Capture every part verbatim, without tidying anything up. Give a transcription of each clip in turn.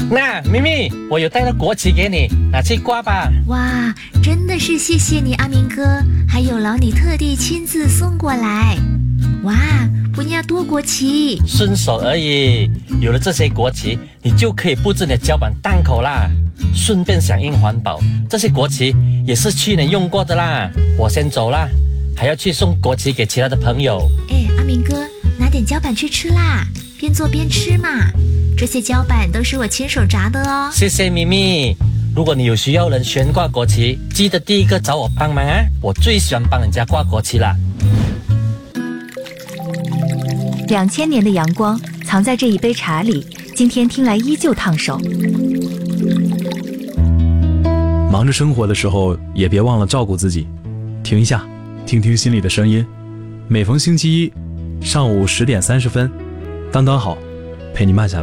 那咪咪，我有带了国旗给你，拿去挂吧。 哇，真的是谢谢你，阿明哥，还有劳你特地亲自送过来。哇，punya多国旗， 顺手而已。有了这些国旗，你就可以布置你的胶板档口啦，顺便响应环保。这些国旗也是去年用过的啦。我先走啦，还要去送国旗给其他的朋友。 哎，阿明哥，拿点胶板去吃啦，边做边吃嘛。这些胶板都是我亲手炸的哦。 谢谢咪咪。如果你有需要人悬挂国旗，记得第一个找我帮忙啊！我最喜欢帮人家挂国旗啦。 两千年的阳光藏在这一杯茶里，今天听来依旧烫手。 忙着生活的时候，也别忘了照顾自己。停一下，听听心里的声音。每逢星期一上午十点三十分，刚刚好，陪你慢下来。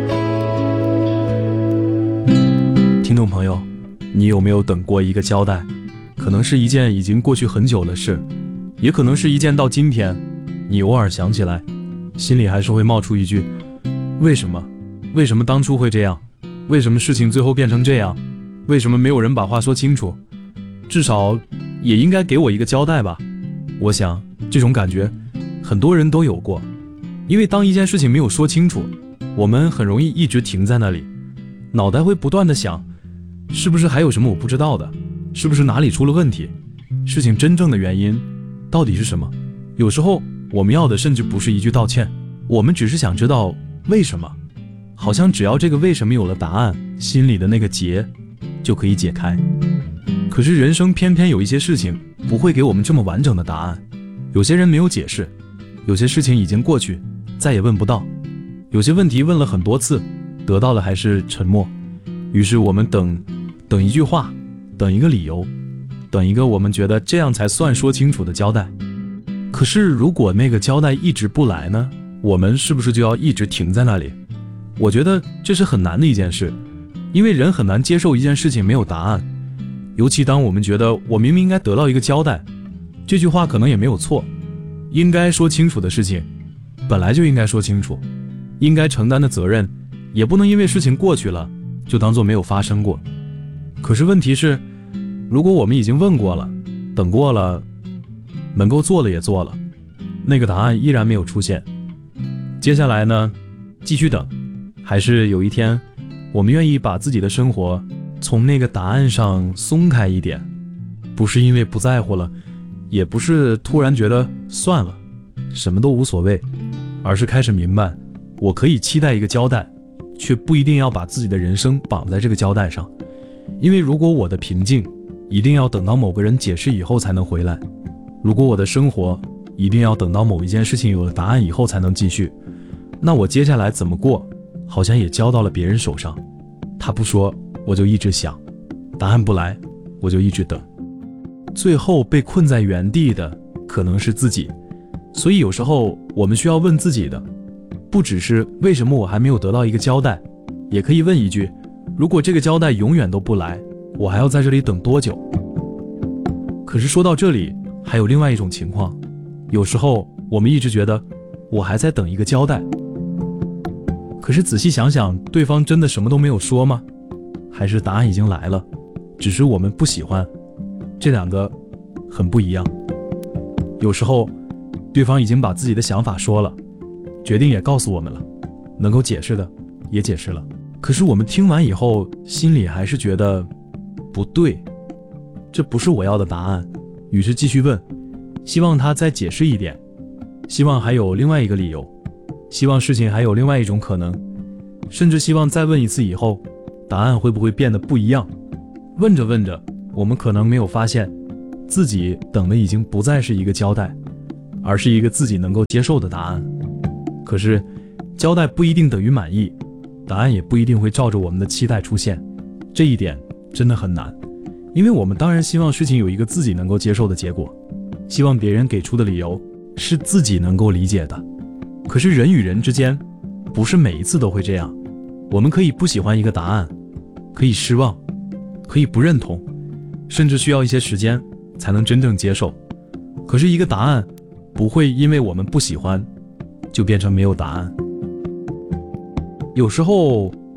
听众朋友，你有没有等过一个交代？可能是一件已经过去很久的事，也可能是一件到今天，你偶尔想起来，心里还是会冒出一句：为什么？为什么当初会这样？为什么事情最后变成这样？为什么没有人把话说清楚？至少也应该给我一个交代吧。我想这种感觉很多人都有过，因为当一件事情没有说清楚，我们很容易一直停在那里，脑袋会不断的想，是不是还有什么我不知道的？是不是哪里出了问题？事情真正的原因到底是什么？有时候我们要的甚至不是一句道歉，我们只是想知道为什么。好像只要这个为什么有了答案，心里的那个结就可以解开。可是人生偏偏有一些事情不会给我们这么完整的答案。有些人没有解释，有些事情已经过去，再也问不到。有些问题问了很多次，得到的还是沉默。于是我们等，等一句话，等一个理由，等一个我们觉得这样才算说清楚的交代。可是如果那个交代一直不来呢？我们是不是就要一直停在那里？我觉得这是很难的一件事，因为人很难接受一件事情没有答案。尤其当我们觉得我明明应该得到一个交代，这句话可能也没有错，应该说清楚的事情本来就应该说清楚，应该承担的责任也不能因为事情过去了就当作没有发生过。可是问题是，如果我们已经问过了，等过了，能够做的也做了，那个答案依然没有出现，接下来呢，继续等，还是有一天我们愿意把自己的生活从那个答案上松开一点，不是因为不在乎了，也不是突然觉得算了，什么都无所谓，而是开始明白，我可以期待一个交代，却不一定要把自己的人生绑在这个交代上。因为如果我的平静一定要等到某个人解释以后才能回来，如果我的生活一定要等到某一件事情有了答案以后才能继续，那我接下来怎么过好像也交到了别人手上。他不说，我就一直想，答案不来，我就一直等，最后被困在原地的可能是自己。所以有时候我们需要问自己的，不只是为什么我还没有得到一个交代，也可以问一句，如果这个交代永远都不来，我还要在这里等多久？可是说到这里，还有另外一种情况，有时候我们一直觉得我还在等一个交代，可是仔细想想，对方真的什么都没有说吗？还是答案已经来了，只是我们不喜欢？这两个很不一样。有时候对方已经把自己的想法说了，决定也告诉我们了，能够解释的也解释了，可是我们听完以后心里还是觉得不对，这不是我要的答案，于是继续问，希望他再解释一点，希望还有另外一个理由，希望事情还有另外一种可能，甚至希望再问一次以后答案会不会变得不一样。问着问着，我们可能没有发现自己等的已经不再是一个交代，而是一个自己能够接受的答案。可是交代不一定等于满意，答案也不一定会照着我们的期待出现，这一点真的很难。因为我们当然希望事情有一个自己能够接受的结果，希望别人给出的理由是自己能够理解的。可是人与人之间不是每一次都会这样，我们可以不喜欢一个答案，可以失望，可以不认同，甚至需要一些时间才能真正接受。可是一个答案不会因为我们不喜欢就变成没有答案。有时候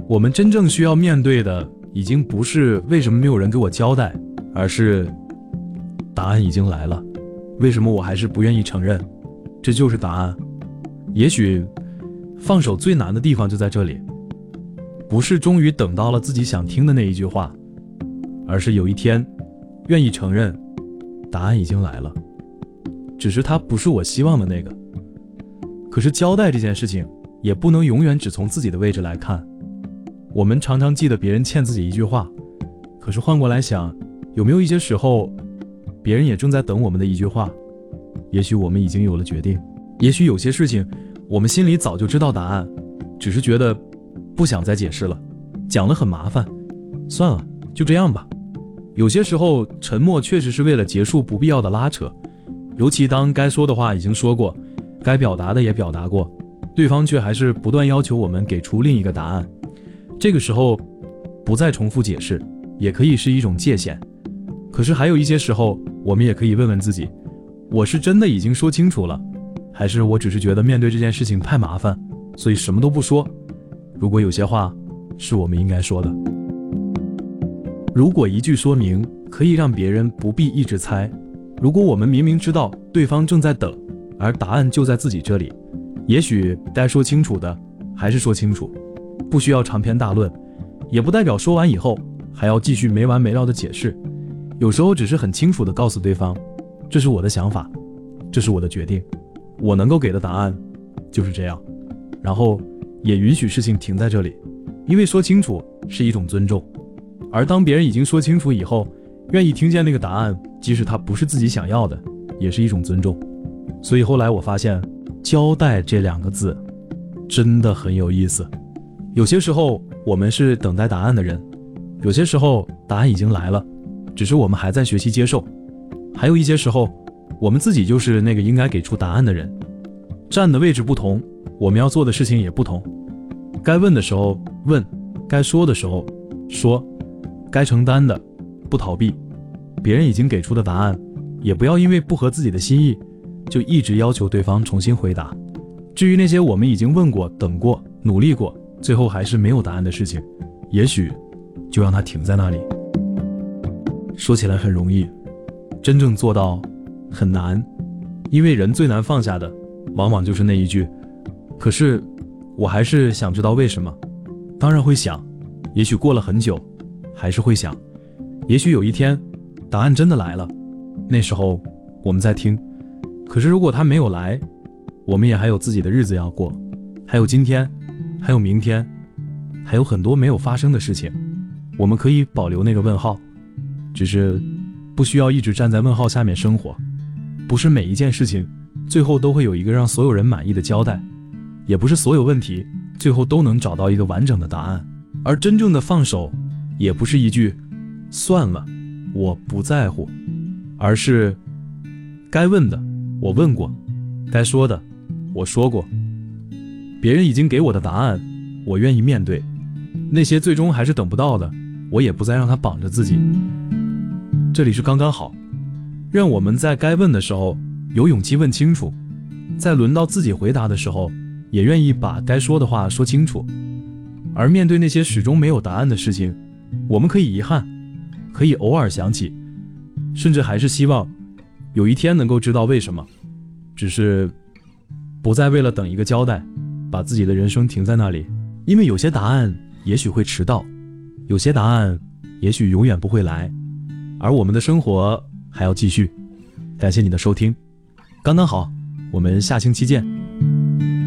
我们真正需要面对的已经不是为什么没有人给我交代，而是答案已经来了，为什么我还是不愿意承认？这就是答案。也许放手最难的地方就在这里，不是终于等到了自己想听的那一句话，而是有一天愿意承认答案已经来了，只是它不是我希望的那个。可是交代这件事情也不能永远只从自己的位置来看。我们常常记得别人欠自己一句话，可是换过来想，有没有一些时候别人也正在等我们的一句话？也许我们已经有了决定，也许有些事情我们心里早就知道答案，只是觉得不想再解释了，讲了很麻烦，算了，就这样吧。有些时候沉默确实是为了结束不必要的拉扯，尤其当该说的话已经说过，该表达的也表达过，对方却还是不断要求我们给出另一个答案。这个时候不再重复解释也可以是一种界限。可是还有一些时候，我们也可以问问自己，我是真的已经说清楚了，还是我只是觉得面对这件事情太麻烦，所以什么都不说？如果有些话是我们应该说的，如果一句说明可以让别人不必一直猜，如果我们明明知道对方正在等，而答案就在自己这里，也许该说清楚的还是说清楚，不需要长篇大论，也不代表说完以后还要继续没完没了的解释。有时候只是很清楚地告诉对方，这是我的想法，这是我的决定，我能够给的答案就是这样，然后也允许事情停在这里，因为说清楚是一种尊重。而当别人已经说清楚以后，愿意听见那个答案，即使他不是自己想要的，也是一种尊重。所以后来我发现，交代这两个字真的很有意思。有些时候我们是等待答案的人，有些时候答案已经来了，只是我们还在学习接受。还有一些时候，我们自己就是那个应该给出答案的人，站的位置不同，我们要做的事情也不同。该问的时候问，该说的时候说，该承担的不逃避。别人已经给出的答案，也不要因为不合自己的心意就一直要求对方重新回答。至于那些我们已经问过、等过、努力过，最后还是没有答案的事情，也许就让它停在那里。说起来很容易，真正做到很难，因为人最难放下的往往就是那一句，可是我还是想知道为什么。当然会想，也许过了很久还是会想，也许有一天答案真的来了，那时候我们再听。可是如果他没有来，我们也还有自己的日子要过，还有今天，还有明天，还有很多没有发生的事情，我们可以保留那个问号，只是不需要一直站在问号下面生活。不是每一件事情最后都会有一个让所有人满意的交代，也不是所有问题最后都能找到一个完整的答案。而真正的放手，也不是一句算了，我不在乎，而是该问的我问过，该说的我说过，别人已经给我的答案我愿意面对，那些最终还是等不到的，我也不再让他绑着自己。这里是刚刚好，让我们在该问的时候有勇气问清楚，在轮到自己回答的时候也愿意把该说的话说清楚。而面对那些始终没有答案的事情，我们可以遗憾，可以偶尔想起，甚至还是希望有一天能够知道为什么，只是不再为了等一个交代把自己的人生停在那里。因为有些答案也许会迟到，有些答案也许永远不会来，而我们的生活还要继续。感谢你的收听，刚刚好，我们下星期见。